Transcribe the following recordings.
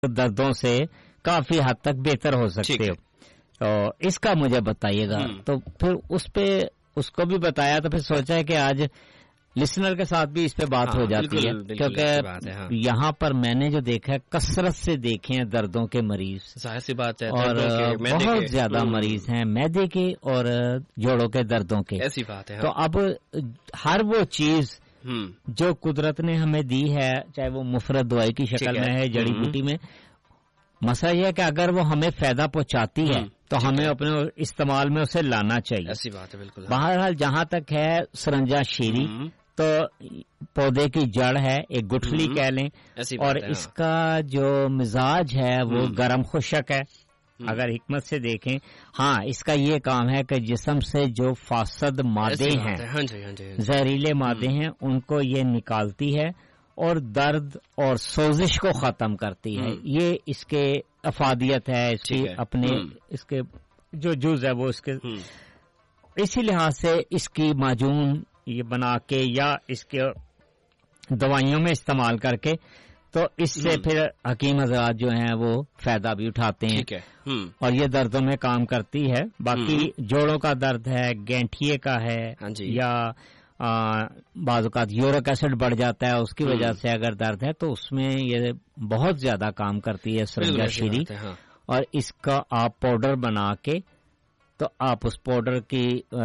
दर्दों से काफी हद तक बेहतर हो सकते हो। तो इसका मुझे बताइएगा। तो फिर उस पे उसको भी बताया, तो फिर सोचा है कि आज लिसनर के साथ भी इस पे बात हो जाती है, क्योंकि यहाँ पर मैंने जो देखा है कसरत से देखे हैं दर्दों के मरीज, जाहिर सी बात है, और बहुत ज्यादा मरीज हैं मैदे के और जोड़ों के दर्दों के। ऐसी बात है। तो अब हर वो चीज जो कुदरत ने हमें दी है, चाहे वो मुफरत दवाई की शक्ल में है, जड़ी बूटी में, मसला यह है कि अगर वो हमें फायदा पहुंचाती है तो हमें अपने इस्तेमाल में उसे लाना चाहिए। ऐसी बात है, बिल्कुल। बहरहाल जहां तक है सरंजा शीरी, तो पौधे की जड़ है, एक गुठली कह लें, और इसका जो मिजाज है वो गर्म खुशक है। अगर हिकमत से देखें, हाँ, इसका ये काम है कि जिस्म से जो फासद मादे हैं, जहरीले मादे हैं, उनको ये निकालती है और दर्द और सोजिश को खत्म करती है। ये इसके अफादियत है, इसकी अपने इसके जो जुज है वो इसके, इसी लिहाज से इसकी माजून ये बना के या इसके दवाइयों में इस्तेमाल करके, तो इससे फिर हकीम हजरात जो हैं वो फायदा भी उठाते हैं, और ये दर्दों में काम करती है। बाकी जोड़ों का दर्द है, गैंठिए का है, या बाज़-औक़ात यूरिक एसिड बढ़ जाता है, उसकी वजह से अगर दर्द है, तो उसमें ये बहुत ज्यादा काम करती है सरंजा शीरी। और इसका आप पाउडर बना के, तो आप उस पाउडर की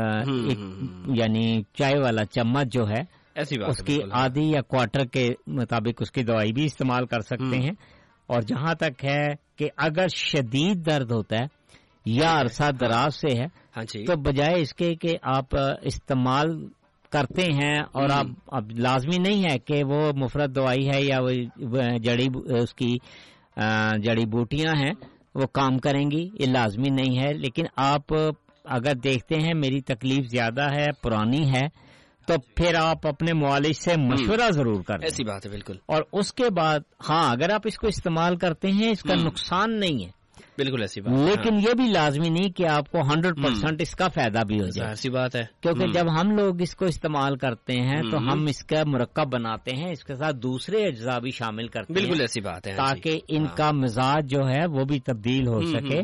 यानी चाय वाला चम्मच जो है, उसकी आधी या क्वार्टर के मुताबिक उसकी दवाई भी इस्तेमाल कर सकते हैं। और जहां तक है कि अगर शदीद दर्द होता है या अरसा दराज से है, तो बजाय इसके कि आप इस्तेमाल करते हैं, और आप अब लाजमी नहीं है कि वो मुफरत दवाई है या वो उसकी जड़ी बूटियां हैं वो काम करेंगी, ये लाजमी नहीं है। लेकिन आप अगर देखते हैं मेरी तकलीफ ज्यादा है, पुरानी है, तो फिर आप अपने मुआलिज से मशवरा जरूर करें। ऐसी बात है, बिल्कुल। और उसके बाद हाँ, अगर आप इसको इस्तेमाल करते हैं, इसका नुकसान नहीं है, बिल्कुल ऐसी बात। लेकिन ये भी लाजमी नहीं कि आपको 100% इसका फायदा भी हो जाए। ऐसी बात है, क्योंकि जब हम लोग इसको इस्तेमाल करते हैं तो हम इसका मुरक्कब बनाते हैं, इसके साथ दूसरे अज्जा भी शामिल करते हैं। बिल्कुल ऐसी बात है, ताकि इनका मिजाज जो है वो भी तब्दील हो सके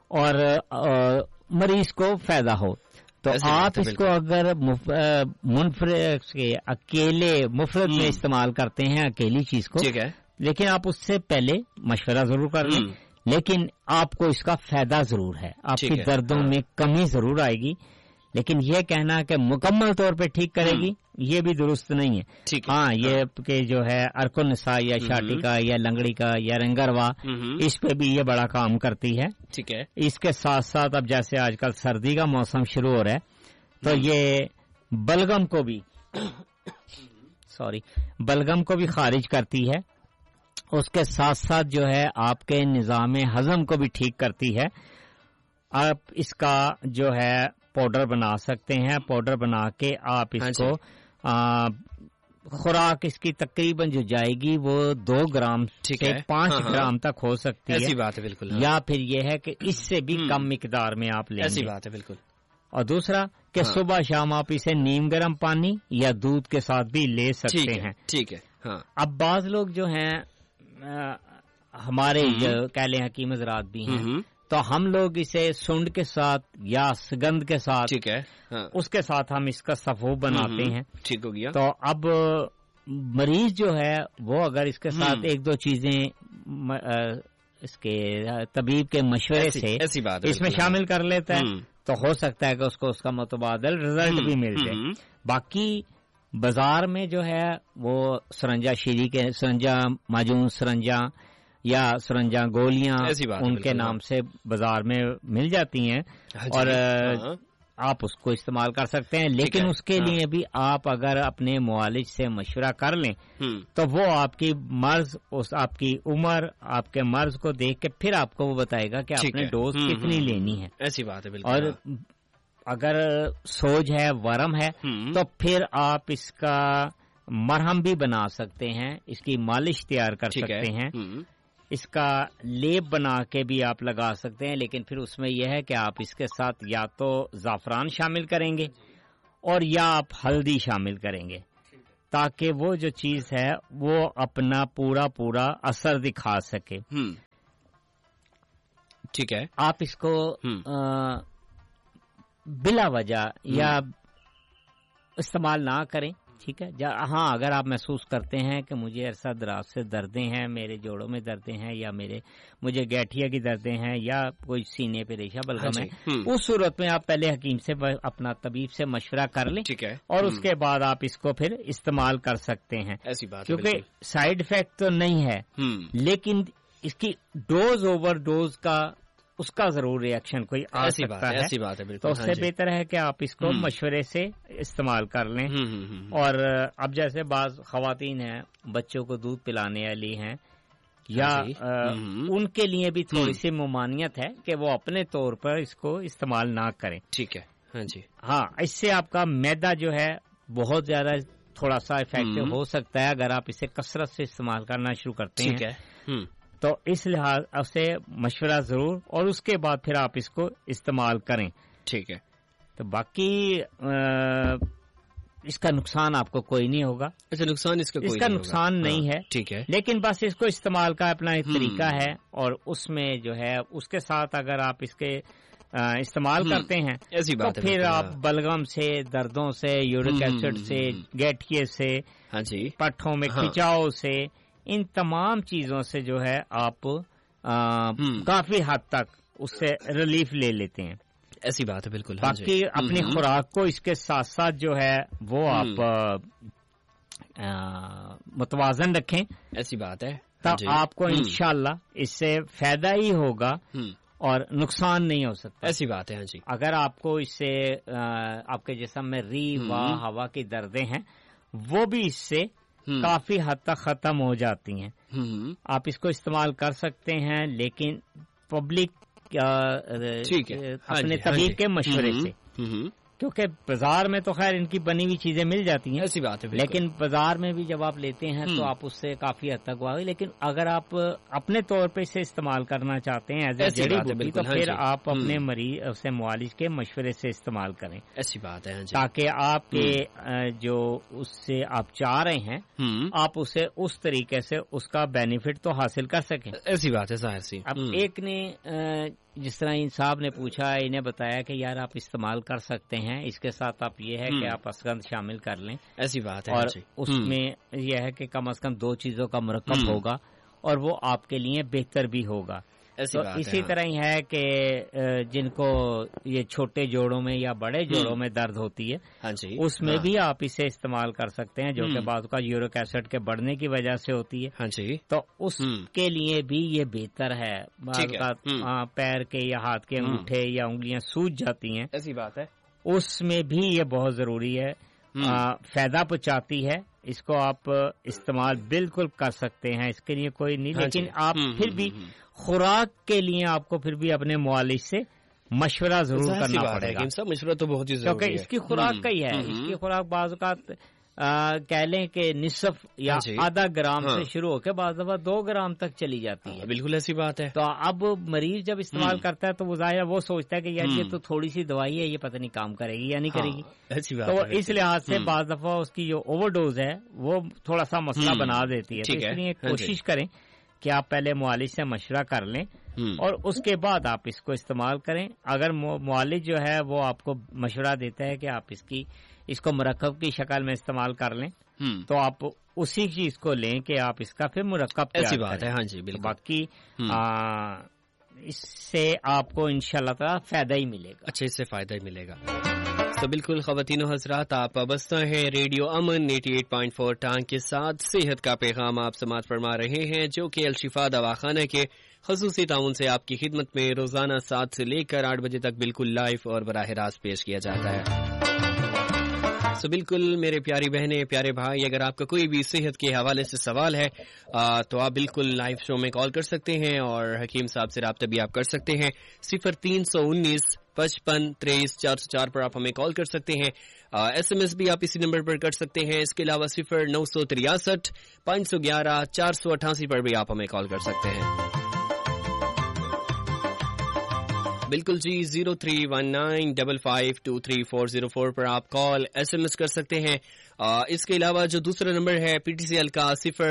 और मरीज को फायदा हो। तो आप इसको अगर मुनफरद के अकेले मुफरद में इस्तेमाल करते हैं, अकेली चीज को, लेकिन आप उससे पहले मशवरा जरूर कर लें। लेकिन आपको इसका फायदा जरूर है, आपकी दर्दों में कमी जरूर आएगी, लेकिन ये कहना कि मुकम्मल तौर पे ठीक करेगी, ये भी दुरुस्त नहीं है। हाँ, ये कि जो है अर्कोनिसा या शाटिका या लंगड़ी का या रंगरवा, इस पे भी ये बड़ा काम करती है। ठीक है। इसके साथ साथ अब जैसे आजकल सर्दी का मौसम शुरू हो रहा है, तो ये बलगम को भी बलगम को भी खारिज करती है। उसके साथ साथ जो है आपके निज़ाम हजम को भी ठीक करती है। आप इसका जो है पाउडर बना सकते हैं, पाउडर बना के आप इसको खुराक इसकी तकरीबन जो जाएगी वो 2 ग्राम से 5 ग्राम तक हो सकती है। ऐसी बात है, बिल्कुल। या फिर ये है कि इससे भी कम मिकदार में आप लेंगे। ऐसी बात है, बिल्कुल। और दूसरा कि सुबह शाम आप इसे नीम गर्म पानी या दूध के साथ भी ले सकते हैं। ठीक है। हाँ। अब बाज लोग जो हैं हमारे जो कह लें हकीम हज़रात भी हैं, तो हम लोग इसे सुंड के साथ या सुगंध के साथ, ठीक है, उसके साथ हम इसका सफूब बनाते हैं। ठीक हो गया। तो अब मरीज जो है वो अगर इसके साथ 1-2 चीजें इसके तबीब के मशवरे से इसमें शामिल कर लेता है, तो हो सकता है कि उसको उसका मुतबादल रिजल्ट भी मिल जाए। बाकी बाजार में जो है वो सरंजा शीरी के सरंजा माजून सरंजा या सरंजा गोलियां उनके नाम से बाजार में मिल जाती हैं, और आप उसको इस्तेमाल कर सकते हैं। लेकिन उसके लिए भी आप अगर अपने मुआलिज से मशवरा कर लें, तो वो आपकी मर्ज, उस आपकी उम्र, आपके मर्ज को देख के फिर आपको वो बताएगा कि आपने डोज कितनी लेनी है। ऐसी बात है, बिल्कुल। और अगर सोज है, वरम है, तो फिर आप इसका मरहम भी बना सकते हैं, इसकी मालिश तैयार कर सकते हैं, इसका लेप बना के भी आप लगा सकते हैं। लेकिन फिर उसमें यह है कि आप इसके साथ या तो ज़ाफ़रान शामिल करेंगे और या आप हल्दी शामिल करेंगे, تاکہ وہ جو چیز ہے وہ اپنا پورا اثر دکھا سکے. ٹھیک ہے. آپ اس کو بلا وجہ یا استعمال نہ کریں. ٹھیک ہے. ہاں اگر آپ محسوس کرتے ہیں کہ مجھے عرصہ دراز سے دردیں ہیں, میرے جوڑوں میں دردیں ہیں, یا مجھے گیٹھیا کی دردیں ہیں, یا کوئی سینے پہ ریشہ بلغم ہے, اس صورت میں آپ پہلے حکیم سے اپنا طبیب سے مشورہ کر لیں. ٹھیک ہے. اور اس کے بعد آپ اس کو پھر استعمال کر سکتے ہیں. ایسی بات کیونکہ سائیڈ افیکٹ تو نہیں ہے, لیکن اس کی ڈوز اوور ڈوز کا اس کا ضرور ریئیکشن کوئی آ سکتا ہے. ایسی بات ہے. تو اس سے بہتر ہے کہ آپ اس کو مشورے سے استعمال کر لیں. اور اب جیسے بعض خواتین ہیں بچوں کو دودھ پلانے والی ہیں, یا ان کے لیے بھی تھوڑی سی ممانعت ہے کہ وہ اپنے طور پر اس کو استعمال نہ کریں. ٹھیک ہے. ہاں جی. ہاں, اس سے آپ کا میدا جو ہے بہت زیادہ تھوڑا سا افیکٹو ہو سکتا ہے اگر آپ اسے کثرت سے استعمال کرنا شروع کرتے ہیں. ٹھیک ہے. تو اس لحاظ سے مشورہ ضرور, اور اس کے بعد پھر آپ اس کو استعمال کریں. ٹھیک ہے. تو باقی اس کا نقصان آپ کو کوئی نہیں ہوگا. اچھا, نقصان اس کا نقصان نہیں ہے. ٹھیک ہے. لیکن بس اس کو استعمال کا اپنا ایک طریقہ ہے, اور اس میں جو ہے اس کے ساتھ اگر آپ اس کے استعمال کرتے ہیں تو پھر آپ بلغم سے, دردوں سے, یورک ایسڈ سے, گیٹھیے سے, پٹھوں میں کھچاؤ سے, ان تمام چیزوں سے جو ہے آپ کافی حد تک اس سے ریلیف لے لیتے ہیں. ایسی بات ہے. بالکل. باقی اپنی خوراک کو اس کے ساتھ ساتھ جو ہے وہ آپ متوازن رکھیں. ایسی بات ہے. تو آپ کو انشاءاللہ اس سے فائدہ ہی ہوگا اور نقصان نہیں ہو سکتا. ایسی بات ہے. ہاں جی. اگر آپ کو اس سے آپ کے جسم میں ہوا کی دردیں ہیں وہ بھی اس سے کافی حد تک ختم ہو جاتی ہیں. آپ اس کو استعمال کر سکتے ہیں, لیکن پبلک اپنے طبیب کے مشورے سے, کیونکہ بازار میں تو خیر ان کی بنی ہوئی چیزیں مل جاتی ہیں. ایسی بات ہے. لیکن بازار میں بھی جب آپ لیتے ہیں تو آپ اس سے کافی حد تک واقعی, لیکن اگر آپ اپنے طور پہ اسے استعمال کرنا چاہتے ہیں ایز اے جڑی بوٹی تو پھر آپ اپنے مریض سے معالج کے مشورے سے استعمال کریں. ایسی بات ہے. تاکہ آپ کے جو اس سے آپ چاہ رہے ہیں آپ اسے اس طریقے سے اس کا بینیفٹ تو حاصل کر سکیں. ایسی بات ہے. ظاہر سی. اب ایک نے جس طرح ان صاحب نے پوچھا, انہیں بتایا کہ یار آپ استعمال کر سکتے ہیں, اس کے ساتھ آپ یہ ہے کہ آپ اسگند شامل کر لیں. ایسی بات ہے. اور اس میں یہ ہے کہ کم از کم 2 چیزوں کا مرکب ہوگا اور وہ آپ کے لیے بہتر بھی ہوگا. تو اسی طرح ہی ہے کہ جن کو یہ چھوٹے جوڑوں میں یا بڑے جوڑوں میں درد ہوتی ہے اس میں بھی آپ اسے استعمال کر سکتے ہیں, جو کہ بعض کا یورک ایسڈ کے بڑھنے کی وجہ سے ہوتی ہے. تو اس کے لیے بھی یہ بہتر ہے. بعض کا پیر کے یا ہاتھ کے انگوٹھے یا انگلیاں سوج جاتی ہیں, ایسی بات ہے, اس میں بھی یہ بہت ضروری ہے, فائدہ پہنچاتی ہے. اس کو آپ استعمال بالکل کر سکتے ہیں, اس کے لیے کوئی نہیں. لیکن آپ پھر بھی خوراک کے لیے آپ کو پھر بھی اپنے معالج سے مشورہ ضرور کرنا پڑے گا. مشورہ تو بہت ہی ضروری ہے, کیونکہ اس کی خوراک کا ہی ہے. اس کی خوراک بعض اوقات کہہ لیں کہ نصف یا آدھا گرام سے شروع ہو کے بعض دفعہ 2 گرام تک چلی جاتی ہے. بالکل ایسی بات ہے. تو اب مریض جب استعمال کرتا ہے تو وہ ظاہر وہ سوچتا ہے کہ یار یہ تو تھوڑی سی دوائی ہے, یہ پتہ نہیں کام کرے گی یا نہیں کرے گی. تو اس لحاظ سے بعض دفعہ اس کی جو اوور ڈوز ہے وہ تھوڑا سا مسئلہ بنا دیتی ہے. تو اس لیے کوشش کریں کہ آپ پہلے معالج سے مشورہ کر لیں اور اس کے بعد آپ اس کو استعمال کریں. اگر معالج جو ہے وہ آپ کو مشورہ دیتا ہے کہ آپ اس کو مرکب کی شکل میں استعمال کر لیں تو آپ اسی چیز کو لیں کہ آپ اس کا پھر مرکب ایسی بات ہے. ہاں جی بالکل. باقی اس سے آپ کو انشاءاللہ تعالی فائدہ ہی ملے گا. اچھا, اس سے فائدہ ہی ملے گا. تو بالکل خواتین و حضرات, آپ وابستہ ہیں ریڈیو امن 88.4 ٹانگ کے ساتھ. صحت کا پیغام آپ سماعت فرما رہے ہیں جو کہ الشفا دواخانہ کے خصوصی تعاون سے آپ کی خدمت میں روزانہ 7 سے لے کر 8 بجے تک بالکل لائیو اور براہ راست پیش کیا جاتا ہے. بالکل میرے پیاری بہنیں, پیارے بھائی, اگر آپ کا کوئی بھی صحت کے حوالے سے سوال ہے تو آپ بالکل لائیو شو میں کال کر سکتے ہیں اور حکیم صاحب سے رابطہ بھی آپ کر سکتے ہیں. 0319 55 23 404 پر آپ ہمیں کال کر سکتے ہیں. ایس ایم ایس بھی آپ اسی نمبر پر کر سکتے ہیں. اس کے علاوہ 0963 511 488 پر بھی آپ ہمیں کال کر سکتے ہیں. بالکل جی 0319552340 پر آپ کال SMS کر سکتے ہیں. اس کے علاوہ جو دوسرا نمبر ہے PTCL کا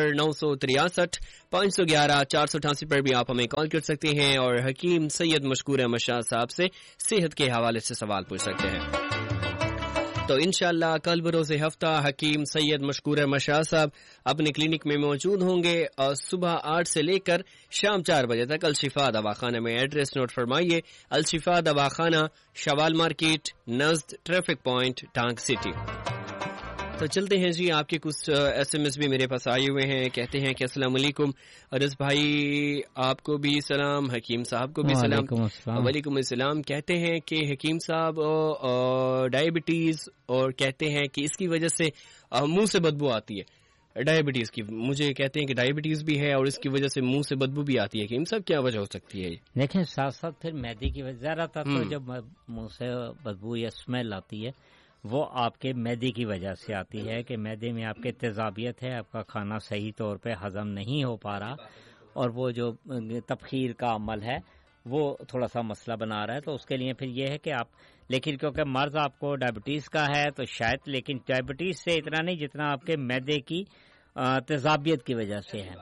0963 پر بھی آپ ہمیں کال کر سکتے ہیں اور حکیم سید مشکور احمد شاہ صاحب سے صحت کے حوالے سے سوال پوچھ سکتے ہیں. تو انشاءاللہ کل بروز ہفتہ حکیم سید مشکور احمد شاہ صاحب اپنے کلینک میں موجود ہوں گے صبح 8 سے لے کر شام 4 بجے تک الشفا دواخانہ میں. ایڈریس نوٹ فرمائیے, الشفا دواخانہ, شوال مارکیٹ, نزد ٹریفک پوائنٹ, ٹانک سٹی. تو چلتے ہیں جی, آپ کے کچھ SMS بھی میرے پاس آئے ہوئے ہیں. کہتے ہیں کہ السلام علیکم عرض بھائی, آپ کو بھی سلام, حکیم صاحب کو بھی سلام. وعلیکم السلام. کہتے ہیں کہ حکیم صاحب ڈائبٹیز, اور کہتے ہیں کہ اس کی وجہ سے منہ سے بدبو آتی ہے. ڈائبٹیز کی, مجھے کہتے ہیں کہ ڈائبٹیز بھی ہے اور اس کی وجہ سے منہ سے بدبو بھی آتی ہے. حکیم صاحب کیا وجہ ہو سکتی ہے؟ دیکھیں ساتھ ساتھ پھر میدے کی وجہ, زیادہ تر تو جب منہ سے بدبو یا اسمیل آتی ہے وہ آپ کے میدے کی وجہ سے آتی ہے کہ میدے میں آپ کے تیزابیت ہے, آپ کا کھانا صحیح طور پہ ہضم نہیں ہو پا رہا اور وہ جو تبخیر کا عمل ہے وہ تھوڑا سا مسئلہ بنا رہا ہے. تو اس کے لیے پھر یہ ہے کہ آپ, لیکن کیونکہ مرض آپ کو ڈائبٹیز کا ہے تو شاید, لیکن ڈائبٹیز سے اتنا نہیں جتنا آپ کے میدے کی تیزابیت کی وجہ سے ہے.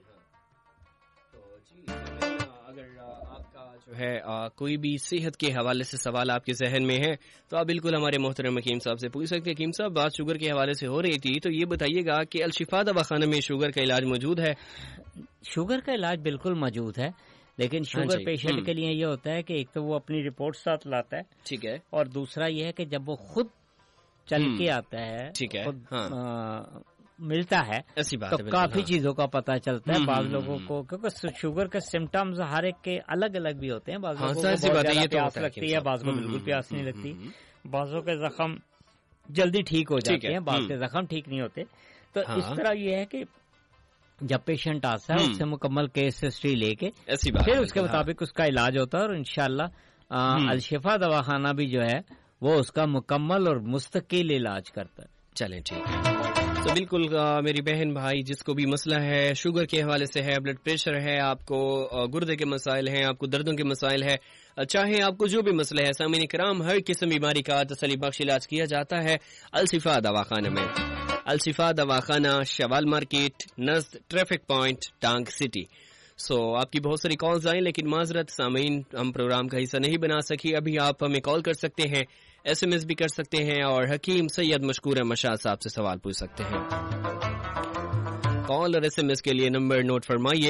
جو ہے کوئی بھی صحت کے حوالے سے سوال آپ کے ذہن میں ہے تو آپ بالکل ہمارے محترم حکیم صاحب سے پوچھ سکتے ہیں. حکیم صاحب بات شوگر کے حوالے سے ہو رہی تھی تو یہ بتائیے گا کہ الشفا دواخانہ میں شوگر کا علاج موجود ہے؟ شوگر کا علاج بالکل موجود ہے, لیکن شوگر پیشنٹ کے لیے یہ ہوتا ہے کہ ایک تو وہ اپنی رپورٹ ساتھ لاتا ہے, ٹھیک ہے, اور دوسرا یہ ہے کہ جب وہ خود چل کے آتا ہے, ٹھیک ہے, خود ملتا ہے تو کافی چیزوں کا پتہ چلتا ہے. بعض لوگوں کو کیونکہ شوگر کے سمٹمز ہر ایک کے الگ الگ بھی ہوتے ہیں, بعض لوگوں کو بہت زیادہ پیاس لگتی ہے, بعض کو بالکل پیاس نہیں لگتی, بعضوں کے زخم جلدی ٹھیک ہو جاتے ہیں, بعض کے زخم ٹھیک نہیں ہوتے. تو اس طرح یہ ہے کہ جب پیشنٹ آتا ہے اس سے مکمل کیس ہسٹری لے کے پھر اس کے مطابق اس کا علاج ہوتا ہے, اور انشاءاللہ الشفا دواخانہ بھی جو ہے وہ اس کا مکمل اور مستقل علاج کرتا ہے. چلیں ٹھیک ہے. تو بالکل میری بہن بھائی جس کو بھی مسئلہ ہے شوگر کے حوالے سے ہے, بلڈ پریشر ہے, آپ کو گردے کے مسائل ہیں, آپ کو دردوں کے مسائل ہے, چاہے آپ کو جو بھی مسئلہ ہے, سامعین کرام ہر قسم بیماری کا تسلی بخش علاج کیا جاتا ہے الشفا دواخانہ میں. الشفا دواخانہ, شوال مارکیٹ, نزد ٹریفک پوائنٹ, ٹانک سٹی. آپ کی بہت ساری کالز آئیں لیکن معذرت سامعین ہم پروگرام کا حصہ نہیں بنا سکی. ابھی آپ ہمیں کال کر سکتے ہیں, SMS بھی کر سکتے ہیں اور حکیم سید مشکور احمد شاہ صاحب سے سوال پوچھ سکتے ہیں. کال اور SMS کے لیے نمبر نوٹ فرمائیے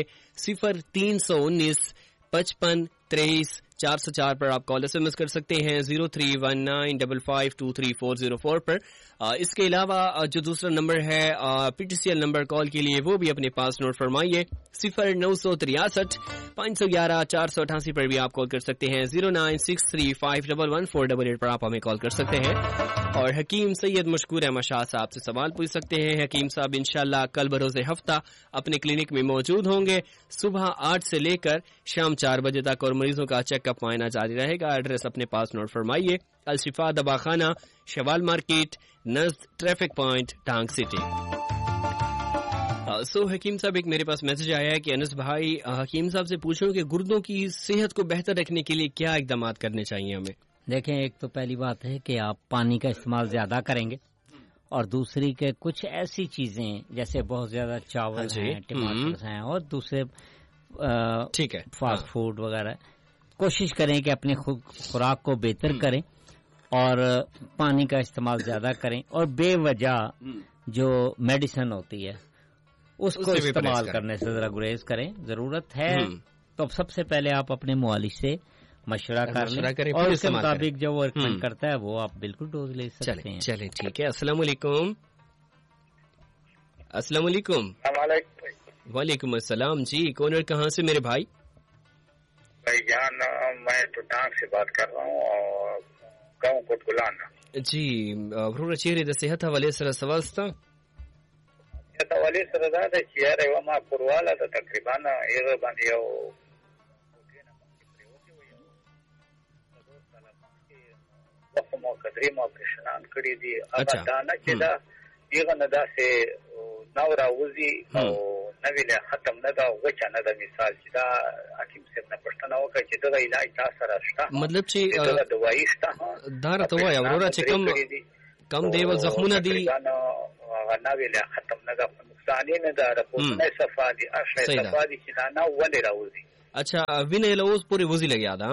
03195523 پر آپ کال SMS کر سکتے ہیں 0319552340 پر. اس کے علاوہ جو دوسرا نمبر ہے PTCL نمبر کال کے لیے وہ بھی اپنے پاس نوٹ فرمائیے 0963 پر بھی آپ کال کر سکتے ہیں 0963511488 پر آپ ہمیں کال کر سکتے ہیں اور حکیم سید مشکور احمد شاہ صاحب سے سوال پوچھ سکتے ہیں. حکیم صاحب انشاءاللہ کل بروز ہفتہ اپنے کلینک میں موجود ہوں گے صبح 8 سے لے کر شام 4 بجے تک, اور مریضوں کا چیک اپ معائنہ جاری رہے گا. ایڈریس اپنے پاس نوٹ فرمائیے الشفا دواخانہ, شوال مارکیٹ, نزد ٹریفک پوائنٹ, ٹانک سٹی. حکیم صاحب ایک میرے پاس میسج آیا ہے کہ انس بھائی حکیم صاحب سے پوچھوں کہ گردوں کی صحت کو بہتر رکھنے کے لیے کیا اقدامات کرنے چاہیے ہمیں؟ دیکھیں, ایک تو پہلی بات ہے کہ آپ پانی کا استعمال زیادہ کریں گے, اور دوسری کہ کچھ ایسی چیزیں جیسے بہت زیادہ چاول ہیں, ٹماٹر ہیں, اور دوسرے فاسٹ فوڈ وغیرہ, کوشش کریں کہ اپنی خوراک کو بہتر کریں اور پانی کا استعمال زیادہ کریں, اور بے وجہ جو میڈیسن ہوتی ہے اس کو استعمال کرنے سے ذرا گریز کریں. ضرورت ہے تو سب سے پہلے آپ اپنے معالج سے مشورہ کر لیں اور اس کے مطابق جو وہ ریکمینڈ کرتا ہے وہ آپ بالکل ڈوز لے سکتے ہیں. چلیں ٹھیک ہے. السلام علیکم. السلام علیکم. وعلیکم السلام. جی کون اور کہاں سے میرے بھائی؟ بھائی جان میں تو ٹانک سے بات کر رہا ہوں اور گاؤں کوٹ گلان. جی ورور چیرې د صحت حوالې سره سوال ستا؟ صحت حوالې سره دا ده چې یاره یوه ما کورواله ده تقریبا هغه باندې یو وخت مو قدرې مو اپریشنان کړي دي. هغه دا نه چې دا هغه نه داسې نو راوځي او نوې له ختم نه ده وچه نه ده. مثال چې دا حکیم صاحب نه پښتنه پوښتنه وکړه چې دغه علاج تا سره شته، مطلب چې دغه دوايي شته دا راته وایه وروره چې کم دی ول زخمونه دي هغه نه ویل ختم نه ده، نقصان نه ده، رپورټونه صفا دي، اشره صفا دي چې دا نه ولې راوځي. اچھا وینه لوز پوری وزي لګیا دا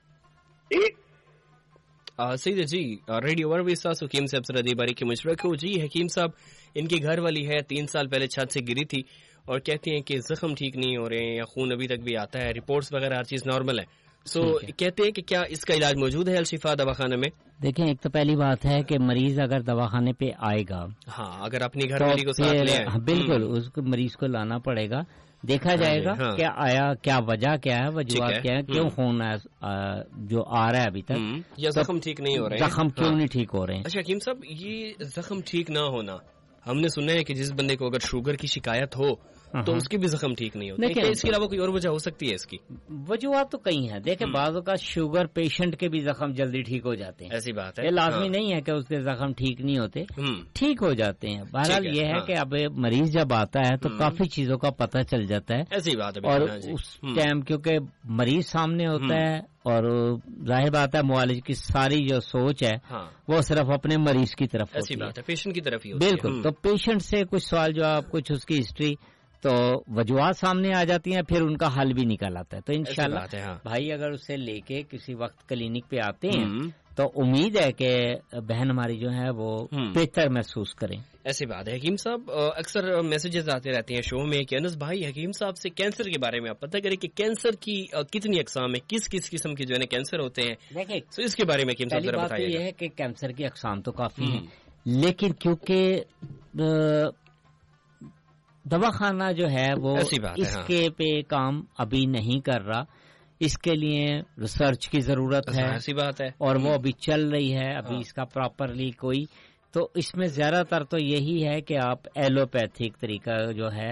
سید جی ریڈیو ور ویساس حکیم صاحب سره دی بارے کی مشورہ کو. جی حکیم صاحب ان کے گھر والی ہے 3 سال پہلے چھت سے گری تھی اور کہتی ہیں کہ زخم ٹھیک نہیں ہو رہے ہیں یا خون ابھی تک بھی آتا ہے، رپورٹس وغیرہ ہر چیز نارمل ہے. سو کہتے ہیں کہ کیا اس کا علاج موجود ہے الشفا دواخانہ میں؟ دیکھیں ایک تو پہلی بات ہے کہ مریض اگر دواخانے پہ آئے گا، ہاں اگر اپنی گھر والی کو ساتھ لے آئے، بالکل اس کو مریض کو لانا پڑے گا، دیکھا جائے گا کیا آیا، کیا وجہ کیا ہے، وجوہات کیا ہے، کیوں خون جو آ رہا ہے ابھی تک، یا زخم ٹھیک نہیں ہو رہے، زخم کیوں نہیں ٹھیک ہو رہے ہیں. اچھا حکیم صاحب یہ زخم ٹھیک نہ ہونا، ہم نے سنا ہے کہ جس بندے کو اگر شوگر کی شکایت ہو تو اس کی بھی زخم ٹھیک نہیں ہوتی، اس کے علاوہ کوئی اور وجہ ہو سکتی ہے؟ اس کی وجوہات تو کئی ہیں. دیکھیں بعض اوقات شوگر پیشنٹ کے بھی زخم جلدی ٹھیک ہو جاتے ہیں، ایسی بات ہے، یہ لازمی نہیں ہے کہ اس کے زخم ٹھیک نہیں ہوتے، ٹھیک ہو جاتے ہیں. بہرحال یہ ہے کہ اب مریض جب آتا ہے تو کافی چیزوں کا پتہ چل جاتا ہے، ایسی بات ہے، اور اس ٹائم کیونکہ مریض سامنے ہوتا ہے اور ظاہر بات ہے معالج کی ساری جو سوچ ہے وہ صرف اپنے مریض کی طرف ہوتی ہے، پیشنٹ کی طرف ہی. بالکل. تو پیشنٹ سے کچھ سوال جواب، کچھ اس کی ہسٹری، تو وجوہات سامنے آ جاتی ہیں، پھر ان کا حل بھی نکل آتا ہے. تو انشاءاللہ بھائی اگر اسے لے کے کسی وقت کلینک پہ آتے ہیں تو امید ہے کہ بہن ہماری جو ہے وہ بہتر محسوس کریں. ایسی بات ہے. حکیم صاحب اکثر میسیجز آتے رہتے ہیں شو میں کہ انس بھائی حکیم صاحب سے کینسر کے بارے میں آپ پتہ کریں کہ کینسر کی کتنی اقسام ہے، کس کس قسم کے جو ہے کینسر ہوتے ہیں. دیکھیں تو اس کے بارے میں حکیم صاحب ذرا بتائیے. یہ ہے کہ کینسر کی اقسام تو کافی ہیں، لیکن کیونکہ دواخانہ جو ہے وہ اس کے پہ کام ابھی نہیں کر رہا، اس کے لیے ریسرچ کی ضرورت ہے، ایسی بات ہے، اور وہ ابھی چل رہی ہے، ابھی اس کا پراپرلی کوئی، تو اس میں زیادہ تر تو یہی ہے کہ آپ ایلوپیتھک طریقہ جو ہے.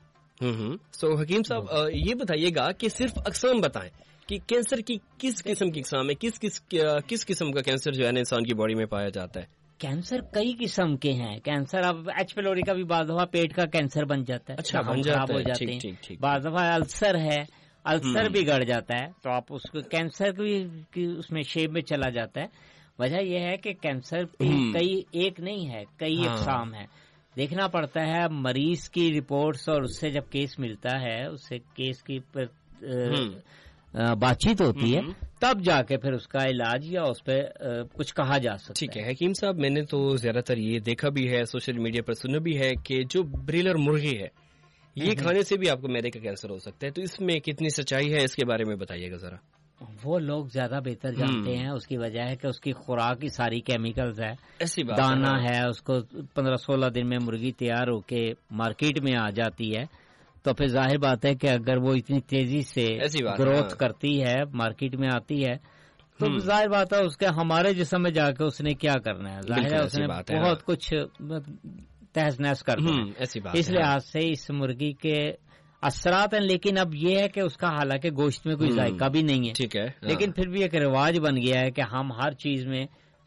سو حکیم صاحب یہ بتائیے گا کہ صرف اقسام بتائیں کہ کینسر کی کس قسم کی اقسام ہے، کس قسم کا کینسر جو ہے انسان کی باڈی میں پایا جاتا ہے. کینسر کئی قسم کے ہیں. کینسر اب ایچ پیلوری کا بھی بعض دفعہ پیٹ کا کینسر بن جاتا ہے، اچھا خراب ہو جاتے ہیں. بعض دفعہ السر ہے، السر بگڑ جاتا ہے تو آپ اس کو کینسر کی اس میں شیپ میں چلا جاتا ہے. وجہ یہ ہے کہ کینسر کئی ایک نہیں ہے، کئی اقسام ہے. دیکھنا پڑتا ہے مریض کی رپورٹس، اور اس سے جب کیس ملتا ہے، اس سے کیس کی بات چیت ہوتی ہے، تب جا کے پھر اس کا علاج یا اس پہ کچھ کہا جا سکتا ہے. ٹھیک ہے حکیم صاحب، میں نے تو زیادہ تر یہ دیکھا بھی ہے، سوشل میڈیا پر سنا بھی ہے کہ جو بریلر مرغی ہے یہ کھانے سے بھی آپ کو معدے کا کینسر ہو سکتا ہے. تو اس میں کتنی سچائی ہے، اس کے بارے میں بتائیے گا ذرا. وہ لوگ زیادہ بہتر جانتے ہیں. اس کی وجہ ہے کہ اس کی خوراک کی ساری کیمیکلز ہے، ایسی بات دانا ہے، اس کو 15-16 دن میں مرغی تیار ہو کے مارکیٹ میں آ جاتی ہے. تو پھر ظاہر بات ہے کہ اگر وہ اتنی تیزی سے گروتھ کرتی ہے، مارکیٹ میں آتی ہے، تو ظاہر بات ہے اس کے ہمارے جسم میں جا کے اس نے کیا کرنا ہے. ظاہر ہے اس نے بہت کچھ تہس نہس کرنا ہے. اس لحاظ سے اس مرغی کے اثرات ہیں، لیکن اب یہ ہے کہ اس کا حالانکہ گوشت میں کوئی ذائقہ بھی نہیں ہے، ٹھیک ہے، لیکن پھر بھی ایک رواج بن گیا ہے کہ ہم ہر چیز میں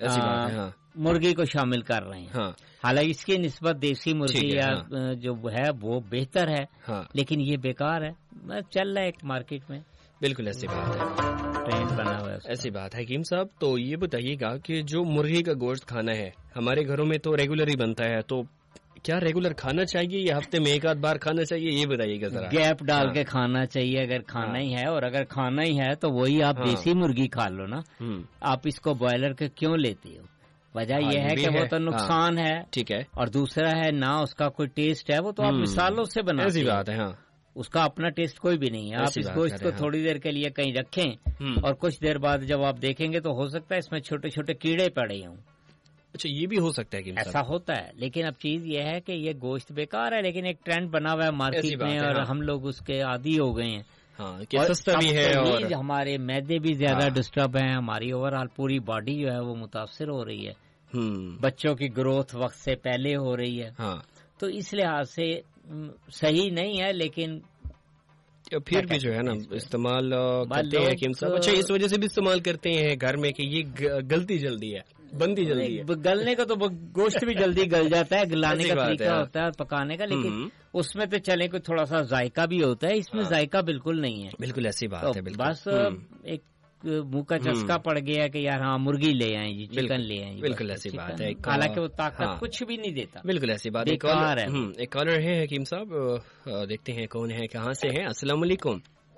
مرغی کو شامل کر رہے ہیں. حالانکہ اس کی نسبت دیسی مرغی یا جو ہے وہ بہتر ہے، لیکن یہ بیکار ہے، چل رہا ہے ایک مارکیٹ میں. بالکل ایسی بات ہے، ٹرینڈ بنا ہوا ہے. ایسی بات ہے. حکیم صاحب تو یہ بتائیے گا کہ جو مرغی کا گوشت کھانا ہے ہمارے گھروں میں تو ریگولر ہی بنتا ہے، تو کیا ریگولر کھانا چاہیے یا ہفتے میں ایک آدھ بار کھانا چاہیے، یہ بتائیے گا ذرا. گیپ ڈال کے کھانا چاہیے اگر کھانا ہی ہے، اور اگر کھانا ہی ہے تو وہی آپ دیسی مرغی کھا لو نا. آپ اس کو بوائلر کے کیوں لیتے ہو؟ وجہ یہ ہے کہ وہ تو نقصان ہے، ٹھیک ہے، اور دوسرا ہے نہ اس کا کوئی ٹیسٹ ہے، وہ تو آپ مثالوں سے بنا. ایسی بات ہے، اس کا اپنا ٹیسٹ کوئی بھی نہیں ہے. آپ اس گوشت کو تھوڑی دیر کے لیے کہیں رکھیں اور کچھ دیر بعد جب آپ دیکھیں گے تو ہو سکتا ہے اس میں چھوٹے چھوٹے کیڑے پڑے ہوں. اچھا یہ بھی ہو سکتا ہے کہ ایسا ہوتا ہے. لیکن اب چیز یہ ہے کہ یہ گوشت بیکار ہے، لیکن ایک ٹرینڈ بنا ہوا ہے مارکیٹ میں اور ہم لوگ اس کے عادی ہو گئے ہیں. سستا بھی ہے اور ہمارے معدے بھی زیادہ ڈسٹرب ہیں، ہماری اوور آل پوری باڈی جو ہے وہ متاثر ہو رہی ہے، بچوں کی گروتھ وقت سے پہلے ہو رہی ہے. تو اس لحاظ سے صحیح نہیں ہے، لیکن پھر بھی جو ہے نا استعمال کرتے ہیں حکیم صاحب. اچھا اس وجہ سے بھی استعمال کرتے ہیں گھر میں کہ یہ گلتی جلدی ہے. بنتی جلدی ہے. گلنے کا تو گوشت بھی جلدی گل جاتا ہے, گلانے کا طریقہ ہوتا ہے اور پکانے کا, لیکن اس میں تو چلے کوئی تھوڑا سا ذائقہ بھی ہوتا ہے, اس میں ذائقہ بالکل نہیں ہے. بالکل ایسی بات ہے. بس ایک منہ کا چسکا پڑ گیا کہ یار ہاں مرغی لے آئیں جی, چکن لے آئیں. بالکل ایسی بات ہے, حالانکہ وہ طاقت کچھ بھی نہیں دیتا. بالکل ایسی بات ہے. ایک کالر ہے حکیم صاحب, دیکھتے ہیں کون ہے, کہاں سے ہیں. السلام علیکم.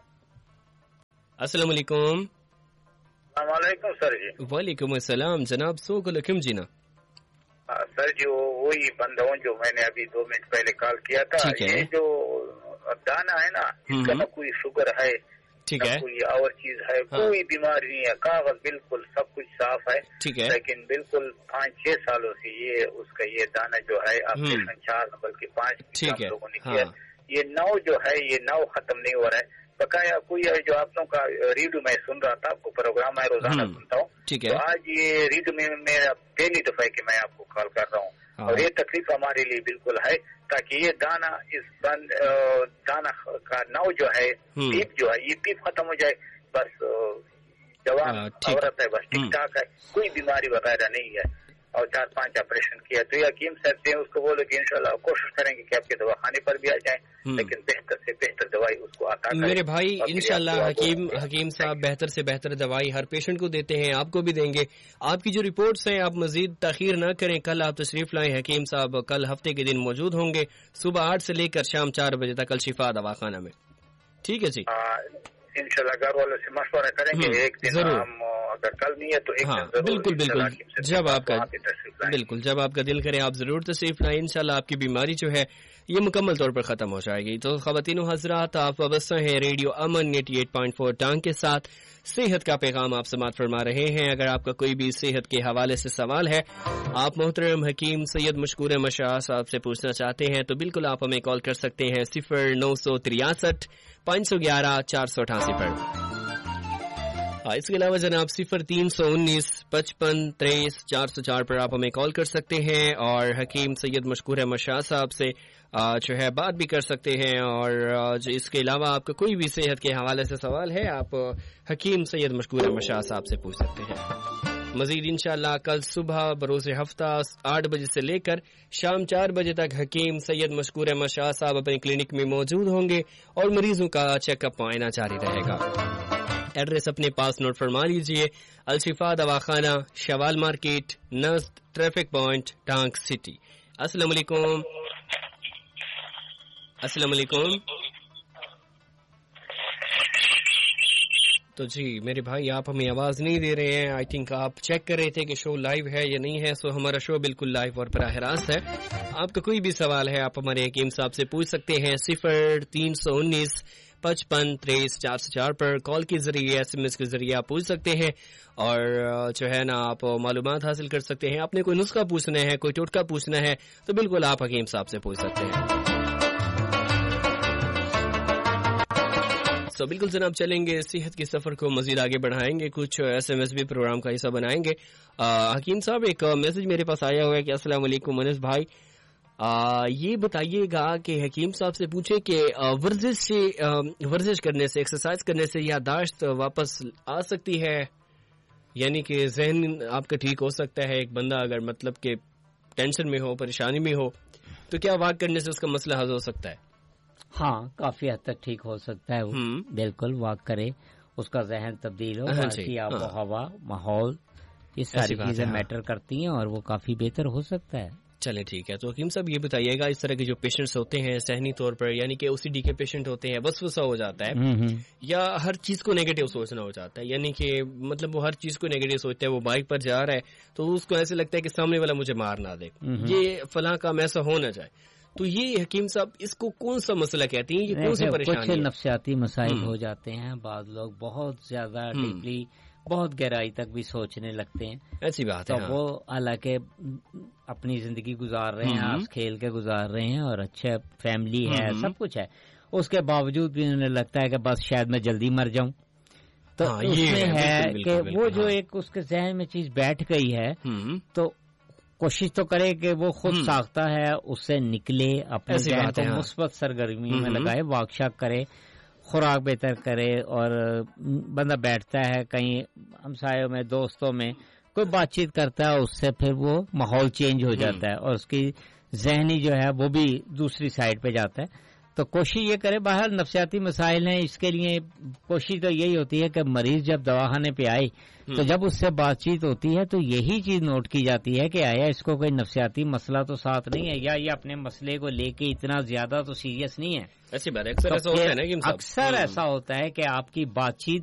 السلام علیکم. السلام علیکم سر جی. وعلیکم السلام جناب. سو کو لکھم جی نا سر جی, وہی بندہ ہوں جو میں نے ابھی 2 منٹ پہلے کال کیا تھا. یہ جو دانا ہے نا, اس کا نہ کوئی شوگر ہے, ٹھیک ہے, کوئی اور چیز ہے, کوئی بیماری نہیں ہے, کاغذ بالکل سب کچھ صاف ہے, ٹھیک ہے, لیکن بالکل 5-6 سالوں سے یہ اس کا یہ دانا جو ہے آپریشن 4 بلکہ 5 لوگوں نے کیا, یہ 9 جو ہے یہ 9 ختم نہیں ہو رہا ہے. بقایا کوئی ہے جو آپ لوگوں کا ریڈیو میں سن رہا تھا, آپ کو پروگرام ہے روزانہ سنتا ہوں, تو آج یہ ریڈیو میں میرا پہلی دفعہ کہ میں آپ کو کال کر رہا ہوں, اور یہ تکلیف ہمارے لیے بالکل ہے, تاکہ یہ دانا اس دانا کا 9 جو ہے پیپ جو ہے یہ پیپ ختم ہو جائے. بس جوان عورت ہے, بس ٹھیک ٹھاک ہے, کوئی بیماری وغیرہ نہیں ہے, اور 4-5 آپریشن کیا. تو یہ حکیم صاحب سے اس کو بولو کہ انشاءاللہ کوشش کریں گے کہ آپ کے دواخانے پر بھی آ جائیں, لیکن بہتر سے بہتر دوائی اس کو عطا کریں. میرے بھائی انشاءاللہ حکیم صاحب بہتر سے بہتر دوائی ہر پیشنٹ کو دیتے ہیں, آپ کو بھی دیں گے. آپ کی جو رپورٹس ہیں آپ مزید تاخیر نہ کریں, کل آپ تشریف لائیں. حکیم صاحب کل ہفتے کے دن موجود ہوں گے, صبح 8 سے لے کر شام 4 بجے تک الشفا دواخانہ میں. ٹھیک ہے جی, انشاءاللہ گھر والوں سے مشورہ کریں گے, ایک دن ہم اگر کل نہیں ہے تو ایک دن بالکل جب آپ کا جب آپ کا دل کرے آپ ضرور تشریف لائیں. انشاءاللہ آپ کی بیماری جو ہے یہ مکمل طور پر ختم ہو جائے گی. تو خواتین و حضرات, آپ وابستہ ہیں ریڈیو امن 88.4 ٹانگ کے ساتھ. صحت کا پیغام آپ سماعت فرما رہے ہیں. اگر آپ کا کوئی بھی صحت کے حوالے سے سوال ہے, آپ محترم حکیم سید مشکور مشاہ صاحب سے پوچھنا چاہتے ہیں, تو بالکل آپ ہمیں کال کر سکتے ہیں 0963 511 488 پر. اس کے علاوہ جناب 0319 55 23 404 پر آپ ہمیں کال کر سکتے ہیں, اور حکیم سید مشکور مشاہ صاحب سے جو ہے بات بھی کر سکتے ہیں. اور اس کے علاوہ آپ کا کوئی بھی صحت کے حوالے سے سوال ہے, آپ حکیم سید مشکور مشاہ صاحب سے پوچھ سکتے ہیں. مزید انشاءاللہ کل صبح بروز ہفتہ 8 بجے سے لے کر شام 4 بجے تک حکیم سید مشکور مشاہ صاحب اپنے کلینک میں موجود ہوں گے, اور مریضوں کا چیک اپ معائنہ جاری رہے گا. ایڈریس اپنے پاس نوٹ فرما لیجئے, الشفا دواخانہ, شوال مارکیٹ, نزد ٹریفک پوائنٹ, ٹانک سٹی. السلام علیکم. السلام علیکم. تو جی میرے بھائی آپ ہمیں آواز نہیں دے رہے ہیں. آئی تھنک آپ چیک کر رہے تھے کہ شو لائیو ہے یا نہیں ہے. سو ہمارا شو بالکل لائیو اور براہ راست ہے. آپ کا کوئی بھی سوال ہے آپ ہمارے حکیم صاحب سے پوچھ سکتے ہیں 0319 55 23 404 پر کال کے ذریعے, SMS کے ذریعے آپ پوچھ سکتے ہیں, اور جو ہے نا آپ معلومات حاصل کر سکتے ہیں. آپ نے کوئی نسخہ پوچھنا ہے, کوئی ٹوٹکا پوچھنا ہے, تو بالکل آپ حکیم صاحب سے پوچھ سکتے ہیں. تو بالکل جناب چلیں گے, صحت کے سفر کو مزید آگے بڑھائیں گے, کچھ SMS بھی پروگرام کا حصہ بنائیں گے. حکیم صاحب ایک میسج میرے پاس آیا ہوا ہے کہ السلام علیکم انس بھائی, یہ بتائیے گا کہ حکیم صاحب سے پوچھے کہ ورزش کرنے سے, ایکسرسائز کرنے سے یادداشت واپس آ سکتی ہے, یعنی کہ ذہن آپ کا ٹھیک ہو سکتا ہے. ایک بندہ اگر مطلب کہ ٹینشن میں ہو, پریشانی میں ہو, تو کیا واک کرنے سے اس کا مسئلہ حل ہو سکتا ہے؟ ہاں کافی حد تک ٹھیک ہو سکتا ہے. بالکل واک کرے, اس کا ذہن تبدیل ہو, آب و ہوا, ماحول, یہ ساری چیزیں میٹر کرتی ہیں, اور وہ کافی بہتر ہو سکتا ہے. چلے ٹھیک ہے. تو حکیم صاحب یہ بتائیے گا, اس طرح کے جو پیشنٹس ہوتے ہیں ذہنی طور پر, یعنی کہ OCD کے پیشنٹ ہوتے ہیں, وسوسہ ہو جاتا ہے, یا ہر چیز کو نیگیٹو سوچنا ہو جاتا ہے, یعنی کہ مطلب وہ ہر چیز کو نیگیٹو سوچتا ہے. وہ بائک پر جا رہا ہے تو اس کو ایسے لگتا ہے کہ سامنے والا مجھے مار نہ دے, یہ فلاں کام ایسا ہو نہ جائے. تو یہ حکیم صاحب اس کو کون سا مسئلہ کہتے ہیں, یہ کون سی پریشانی؟ کچھ نفسیاتی مسائل ہو جاتے ہیں. بعض لوگ بہت زیادہ ڈیپلی, بہت گہرائی تک بھی سوچنے لگتے ہیں. ایسی بات ہے. وہ حالانکہ اپنی زندگی گزار رہے ہیں, ہنس کھیل کے گزار رہے ہیں, اور اچھا فیملی ہے, سب کچھ ہے, اس کے باوجود بھی انہیں لگتا ہے کہ بس شاید میں جلدی مر جاؤں. تو اس میں ہے کہ وہ جو ایک اس کے ذہن میں چیز بیٹھ گئی ہے, تو کوشش تو کرے کہ وہ خود ساختہ ہے, اس سے نکلے, اپنے ذہن کو مثبت سرگرمی میں لگائے, واک شاک کرے, خوراک بہتر کرے. اور بندہ بیٹھتا ہے کہیں ہمسایوں میں, دوستوں میں, کوئی بات چیت کرتا ہے اس سے پھر وہ ماحول چینج ہو جاتا ہے اور اس کی ذہنی جو ہے وہ بھی دوسری سائڈ پہ جاتا ہے. تو کوشش یہ کرے، باہر نفسیاتی مسائل ہیں، اس کے لیے کوشش تو یہی ہوتی ہے کہ مریض جب دواخانے پہ آئے تو جب اس سے بات چیت ہوتی ہے تو یہی چیز نوٹ کی جاتی ہے کہ آیا اس کو کوئی نفسیاتی مسئلہ تو ساتھ نہیں ہے، یا یہ اپنے مسئلے کو لے کے اتنا زیادہ تو سیریس نہیں ہے. ایسی بات ہے، اکثر ایسا ہوتا ہے نا کہ اکثر ایسا ہوتا ہے کہ آپ کی بات چیت